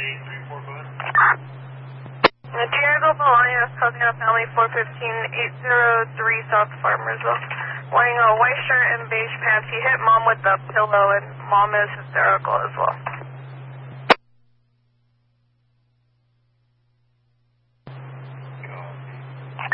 Diego Bologna, Southern Family 415-803 South Farmersville. Wearing a white shirt and beige pants. He hit mom with the pillow and mom is hysterical as well.